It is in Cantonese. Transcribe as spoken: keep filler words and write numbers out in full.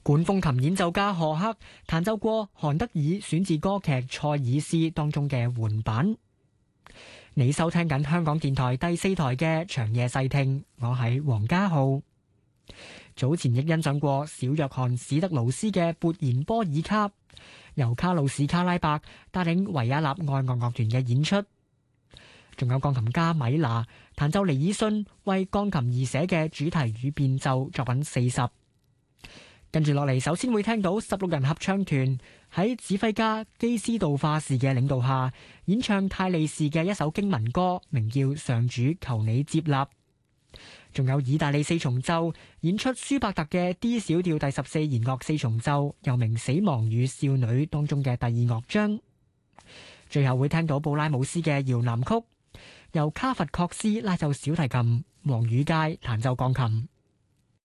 管風琴演奏家賀克彈奏過韓德爾選自歌劇《塞爾斯》當中嘅緩版。你收聽緊香港電台第四台嘅長夜細聽，我係黃家浩。早前亦欣賞過小約翰史德勞斯嘅勃然波爾卡，由卡魯士卡拉伯帶領維也納愛樂樂團嘅演出。仲有鋼琴家米娜彈奏尼爾遜為鋼琴而寫嘅主題與變奏作品四十。跟住落嚟，首先會聽到十六人合唱團喺指揮家基斯道化士嘅領導下演唱泰利士嘅一首經文歌，名叫《上主求你接納》。仲有意大利四重奏演出舒伯特嘅 D 小調第十四弦樂四重奏，又名《死亡與少女》當中嘅第二樂章。最後會聽到布拉姆斯嘅搖籃曲，由卡佛確斯拉奏小提琴，黃宇佳彈奏鋼琴。